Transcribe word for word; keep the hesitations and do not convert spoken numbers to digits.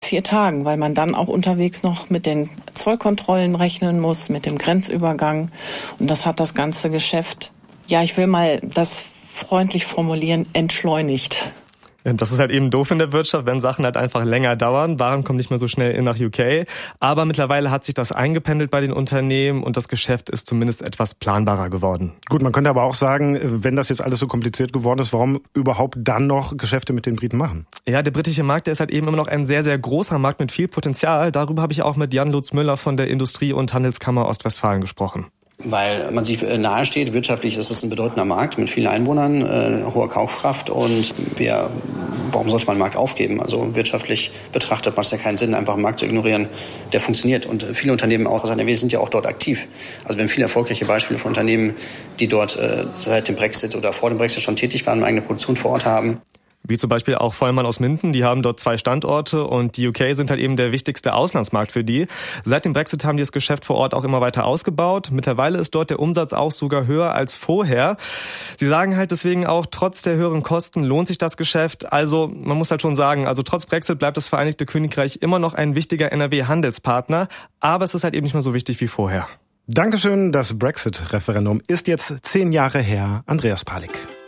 vier Tagen, weil man dann auch unterwegs noch mit den Zollkontrollen rechnen muss, mit dem Grenzübergang. Und das hat das ganze Geschäft, ja, ich will mal das freundlich formulieren, entschleunigt. Das ist halt eben doof in der Wirtschaft, wenn Sachen halt einfach länger dauern. Waren kommen nicht mehr so schnell in nach U K. Aber mittlerweile hat sich das eingependelt bei den Unternehmen und das Geschäft ist zumindest etwas planbarer geworden. Gut, man könnte aber auch sagen, wenn das jetzt alles so kompliziert geworden ist, warum überhaupt dann noch Geschäfte mit den Briten machen? Ja, der britische Markt, der ist halt eben immer noch ein sehr, sehr großer Markt mit viel Potenzial. Darüber habe ich auch mit Jan Lutz Müller von der Industrie- und Handelskammer Ostwestfalen gesprochen. Weil man sich nahe steht, wirtschaftlich ist es ein bedeutender Markt mit vielen Einwohnern, äh, hoher Kaufkraft und wir, warum sollte man den Markt aufgeben? Also wirtschaftlich betrachtet macht es ja keinen Sinn, einfach einen Markt zu ignorieren, der funktioniert. Und viele Unternehmen auch aus N R W sind ja auch dort aktiv. Also wir haben viele erfolgreiche Beispiele von Unternehmen, die dort äh, seit dem Brexit oder vor dem Brexit schon tätig waren, eine eigene Produktion vor Ort haben. Wie zum Beispiel auch Vollmann aus Minden, die haben dort zwei Standorte und die U K sind halt eben der wichtigste Auslandsmarkt für die. Seit dem Brexit haben die das Geschäft vor Ort auch immer weiter ausgebaut. Mittlerweile ist dort der Umsatz auch sogar höher als vorher. Sie sagen halt deswegen auch, trotz der höheren Kosten lohnt sich das Geschäft. Also man muss halt schon sagen, also trotz Brexit bleibt das Vereinigte Königreich immer noch ein wichtiger N R W-Handelspartner, aber es ist halt eben nicht mehr so wichtig wie vorher. Dankeschön, das Brexit-Referendum ist jetzt zehn Jahre her. Andreas Palik.